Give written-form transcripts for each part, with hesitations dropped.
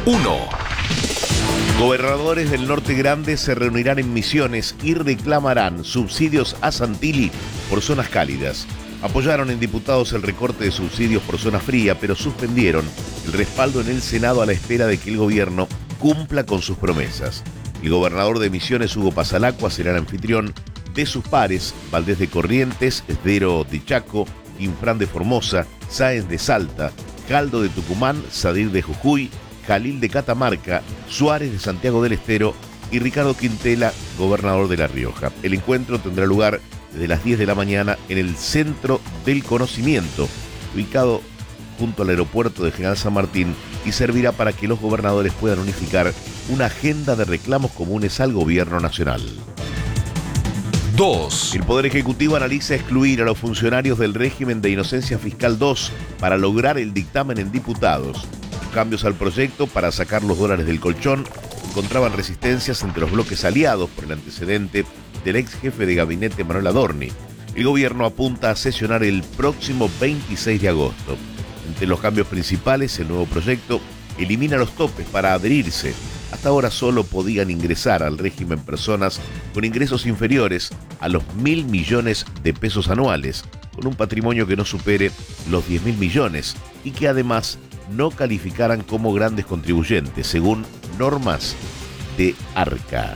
1. Gobernadores del Norte Grande se reunirán en Misiones y reclamarán subsidios a Santilli por zonas cálidas. Apoyaron en diputados el recorte de subsidios por zona fría, pero suspendieron el respaldo en el Senado a la espera de que el gobierno cumpla con sus promesas. El gobernador de Misiones, Hugo Pasalacqua, será el anfitrión de sus pares, Valdés de Corrientes, Esdero de Chaco, Infrán de Formosa, Sáenz de Salta, Caldo de Tucumán, Sadir de Jujuy, Jalil de Catamarca, Suárez de Santiago del Estero y Ricardo Quintela, gobernador de La Rioja. El encuentro tendrá lugar desde las 10 de la mañana en el Centro del Conocimiento, ubicado junto al aeropuerto de General San Martín, y servirá para que los gobernadores puedan unificar una agenda de reclamos comunes al gobierno nacional. 2. El Poder Ejecutivo analiza excluir a los funcionarios del régimen de inocencia fiscal 2 para lograr el dictamen en diputados. Cambios al proyecto para sacar los dólares del colchón encontraban resistencias entre los bloques aliados por el antecedente del ex jefe de gabinete Manuel Adorni. El gobierno apunta a sesionar el próximo 26 de agosto. Entre los cambios principales, el nuevo proyecto elimina los topes para adherirse. Hasta ahora solo podían ingresar al régimen personas con ingresos inferiores a los 1.000 millones de pesos anuales, con un patrimonio que no supere los 10.000 millones y que además no calificaran como grandes contribuyentes, según normas de ARCA.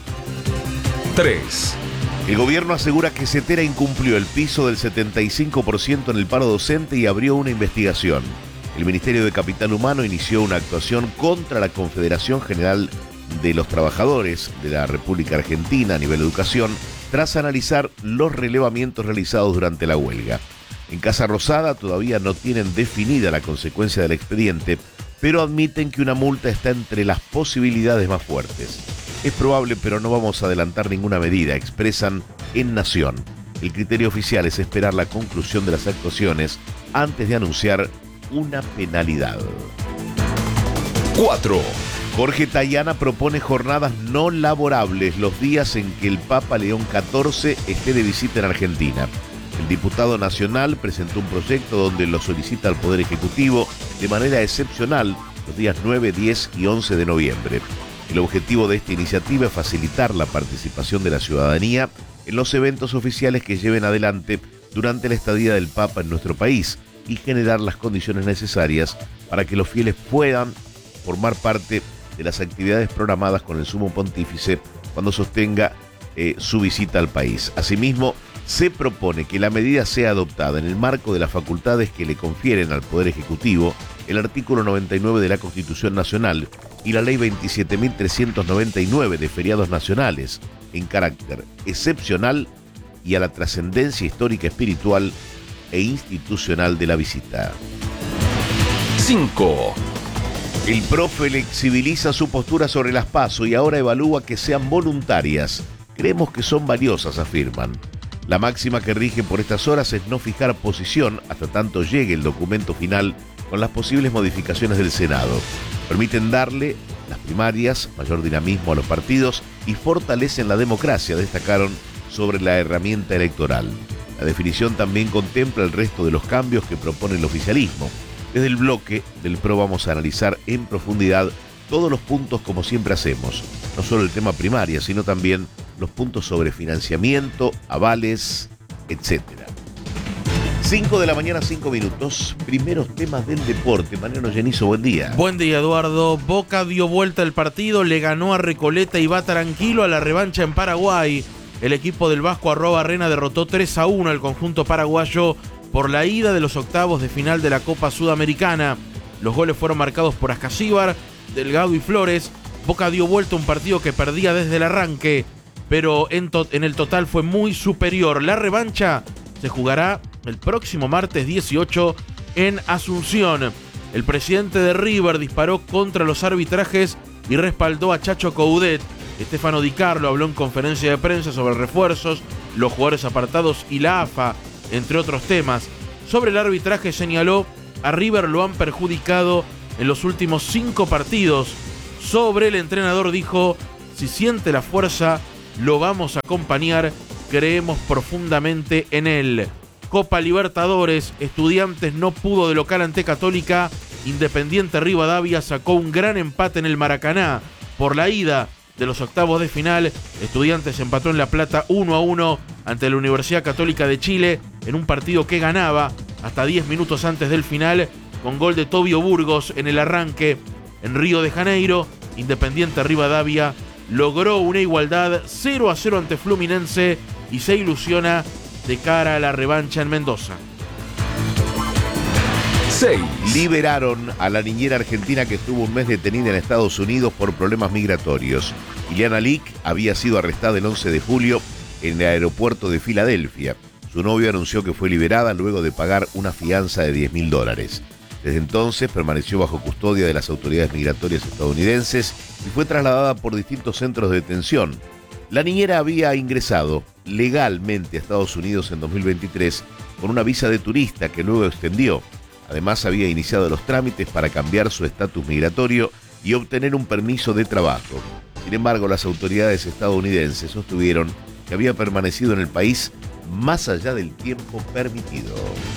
3. El gobierno asegura que Cetera incumplió el piso del 75% en el paro docente y abrió una investigación. El Ministerio de Capital Humano inició una actuación contra la Confederación General de los Trabajadores de la República Argentina a nivel educación, tras analizar los relevamientos realizados durante la huelga. En Casa Rosada todavía no tienen definida la consecuencia del expediente, pero admiten que una multa está entre las posibilidades más fuertes. Es probable, pero no vamos a adelantar ninguna medida, expresan en Nación. El criterio oficial es esperar la conclusión de las actuaciones antes de anunciar una penalidad. 4. Jorge Tayana propone jornadas no laborables los días en que el Papa León XIV esté de visita en Argentina. El diputado nacional presentó un proyecto donde lo solicita al Poder Ejecutivo de manera excepcional los días 9, 10 y 11 de noviembre. El objetivo de esta iniciativa es facilitar la participación de la ciudadanía en los eventos oficiales que lleven adelante durante la estadía del Papa en nuestro país y generar las condiciones necesarias para que los fieles puedan formar parte de las actividades programadas con el Sumo Pontífice cuando sostenga su visita al país. Asimismo, se propone que la medida sea adoptada en el marco de las facultades que le confieren al Poder Ejecutivo el artículo 99 de la Constitución Nacional y la Ley 27.399 de feriados nacionales, en carácter excepcional y a la trascendencia histórica, espiritual e institucional de la visita. 5. El PRO flexibiliza su postura sobre las PASO y ahora evalúa que sean voluntarias. Creemos que son valiosas, afirman. La máxima que rige por estas horas es no fijar posición hasta tanto llegue el documento final con las posibles modificaciones del Senado. Permiten darle las primarias mayor dinamismo a los partidos y fortalecen la democracia, destacaron sobre la herramienta electoral. La definición también contempla el resto de los cambios que propone el oficialismo. Desde el bloque del PRO vamos a analizar en profundidad todos los puntos como siempre hacemos, no solo el tema primaria, sino también los puntos sobre financiamiento, avales, etc. 5 de la mañana, 5 minutos. Primeros temas del deporte. Mariano Genizo, buen día. Buen día, Eduardo. Boca dio vuelta el partido, le ganó a Recoleta y va tranquilo a la revancha en Paraguay. El equipo del Vasco Arrobarrena derrotó 3-1 al conjunto paraguayo por la ida de los octavos de final de la Copa Sudamericana. Los goles fueron marcados por Ascasíbar, Delgado y Flores. Boca dio vuelta a un partido que perdía desde el arranque, pero en el total fue muy superior. La revancha se jugará el próximo martes 18 en Asunción. El presidente de River disparó contra los arbitrajes y respaldó a Chacho Coudet. Stefano Di Carlo habló en conferencia de prensa sobre refuerzos, los jugadores apartados y la AFA, entre otros temas. Sobre el arbitraje señaló: a River lo han perjudicado en los últimos 5 partidos. Sobre el entrenador dijo: si siente la fuerza, lo vamos a acompañar, creemos profundamente en él. Copa Libertadores, Estudiantes no pudo de local ante Católica Independiente Rivadavia sacó un gran empate en el Maracaná. Por la ida de los octavos de final, Estudiantes empató en La Plata 1-1 ante la Universidad Católica de Chile en un partido que ganaba hasta 10 minutos antes del final con gol de Tobio Burgos en el arranque. En Río de Janeiro, Independiente Rivadavia logró una igualdad 0-0 ante Fluminense y se ilusiona de cara a la revancha en Mendoza. 6. Liberaron a la niñera argentina que estuvo un mes detenida en Estados Unidos por problemas migratorios. Ileana Lick había sido arrestada el 11 de julio en el aeropuerto de Filadelfia. Su novio anunció que fue liberada luego de pagar una fianza de $10.000. Desde entonces permaneció bajo custodia de las autoridades migratorias estadounidenses y fue trasladada por distintos centros de detención. La niñera había ingresado legalmente a Estados Unidos en 2023 con una visa de turista que luego extendió. Además, había iniciado los trámites para cambiar su estatus migratorio y obtener un permiso de trabajo. Sin embargo, las autoridades estadounidenses sostuvieron que había permanecido en el país más allá del tiempo permitido.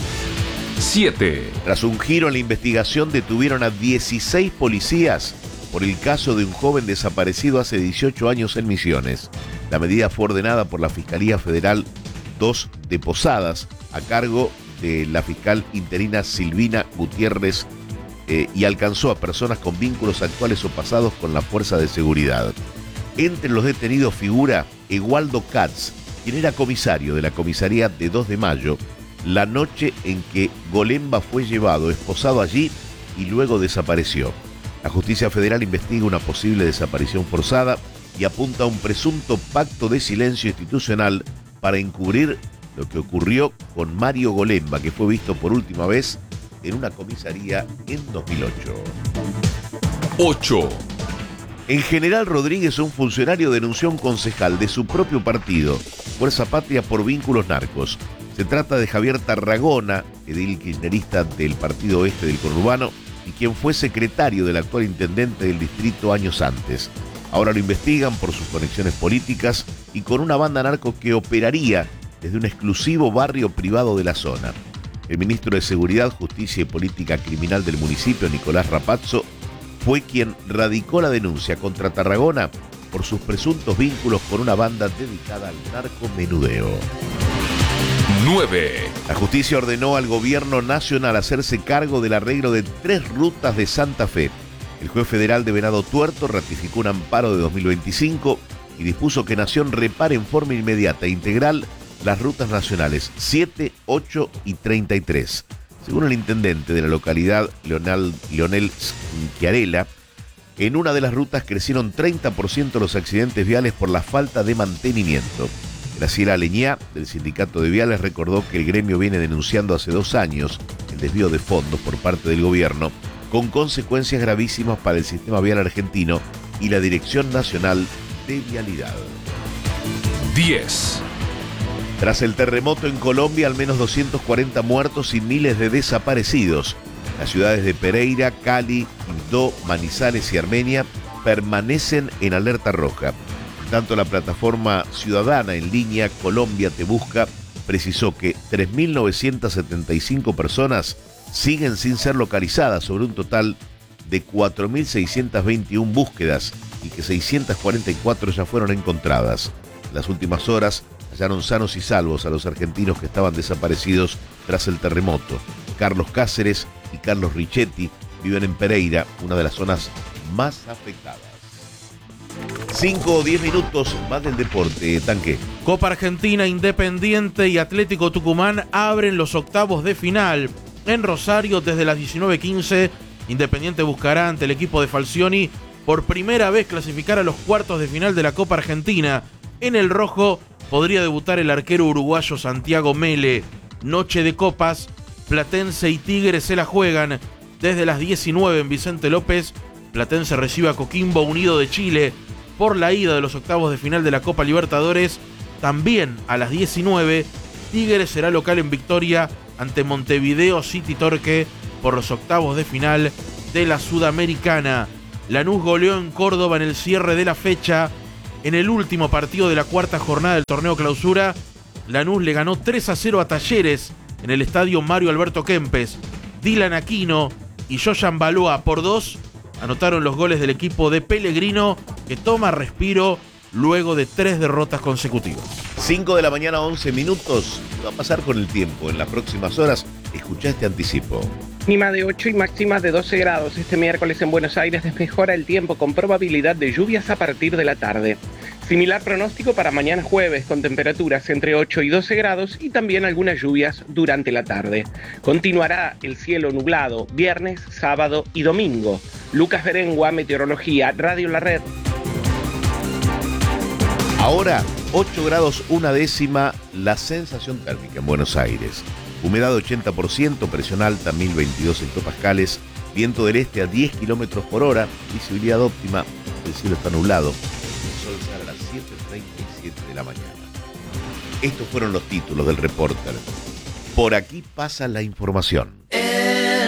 7. Tras un giro en la investigación, detuvieron a 16 policías por el caso de un joven desaparecido hace 18 años en Misiones. La medida fue ordenada por la Fiscalía Federal 2 de Posadas, a cargo de la fiscal interina Silvina Gutiérrez, y alcanzó a personas con vínculos actuales o pasados con la fuerza de seguridad. Entre los detenidos figura Egualdo Katz, quien era comisario de la comisaría de 2 de Mayo, la noche en que Golemba fue llevado, esposado allí y luego desapareció. La justicia federal investiga una posible desaparición forzada y apunta a un presunto pacto de silencio institucional para encubrir lo que ocurrió con Mario Golemba, que fue visto por última vez en una comisaría en 2008. 8. En General Rodríguez, un funcionario denunció a un concejal de su propio partido, Fuerza Patria, por vínculos narcos. Se trata de Javier Tarragona, edil kirchnerista del Partido Oeste del Conurbano, y quien fue secretario del actual intendente del distrito años antes. Ahora lo investigan por sus conexiones políticas y con una banda narco que operaría desde un exclusivo barrio privado de la zona. El ministro de Seguridad, Justicia y Política Criminal del municipio, Nicolás Rapazzo, fue quien radicó la denuncia contra Tarragona por sus presuntos vínculos con una banda dedicada al narcomenudeo. 9. La justicia ordenó al gobierno nacional hacerse cargo del arreglo de 3 rutas de Santa Fe. El juez federal de Venado Tuerto ratificó un amparo de 2025 y dispuso que Nación repare en forma inmediata e integral las rutas nacionales 7, 8 y 33. Según el intendente de la localidad, Leonel Schiarella, en una de las rutas crecieron 30% los accidentes viales por la falta de mantenimiento. Graciela Leñá, del Sindicato de Viales, recordó que el gremio viene denunciando hace 2 años el desvío de fondos por parte del gobierno, con consecuencias gravísimas para el sistema vial argentino y la Dirección Nacional de Vialidad. 10. Tras el terremoto en Colombia, al menos 240 muertos y miles de desaparecidos. Las ciudades de Pereira, Cali, Quibdó, Manizales y Armenia permanecen en alerta roja. Tanto la plataforma ciudadana en línea Colombia Te Busca precisó que 3.975 personas siguen sin ser localizadas sobre un total de 4.621 búsquedas y que 644 ya fueron encontradas. En las últimas horas hallaron sanos y salvos a los argentinos que estaban desaparecidos tras el terremoto. Carlos Cáceres y Carlos Richetti viven en Pereira, una de las zonas más afectadas. 5 o 10 minutos más del deporte, Tanque. Copa Argentina, Independiente y Atlético Tucumán abren los octavos de final. En Rosario, desde las 19:15, Independiente buscará ante el equipo de Falcioni por primera vez clasificar a los cuartos de final de la Copa Argentina. En el rojo podría debutar el arquero uruguayo Santiago Mele. Noche de copas, Platense y Tigre se la juegan. Desde las 19 en Vicente López, Platense recibe a Coquimbo Unido de Chile por la ida de los octavos de final de la Copa Libertadores. También a las 19, Tigre será local en Victoria ante Montevideo City Torque por los octavos de final de la Sudamericana. Lanús goleó en Córdoba en el cierre de la fecha. En el último partido de la cuarta jornada del torneo clausura, Lanús le ganó 3-0 a Talleres en el estadio Mario Alberto Kempes. Dylan Aquino y Joyan Balúa por 2 anotaron los goles del equipo de Pellegrino, que toma respiro luego de 3 derrotas consecutivas. 5 de la mañana, 11 minutos. ¿Qué va a pasar con el tiempo en las próximas horas? Escuchá este anticipo. Mínima de 8 y máxima de 12 grados. Este miércoles en Buenos Aires desmejora el tiempo con probabilidad de lluvias a partir de la tarde. Similar pronóstico para mañana jueves, con temperaturas entre 8 y 12 grados y también algunas lluvias durante la tarde. Continuará el cielo nublado viernes, sábado y domingo. Lucas Berengua, Meteorología, Radio La Red. Ahora, 8 grados 1/10 la sensación térmica en Buenos Aires. Humedad 80%, presión alta 1022 hectopascales, viento del este a 10 kilómetros por hora, visibilidad óptima, el cielo está nublado, el sol sale a las 7:37 de la mañana. Estos fueron los títulos del Reporter. Por aquí pasa la información.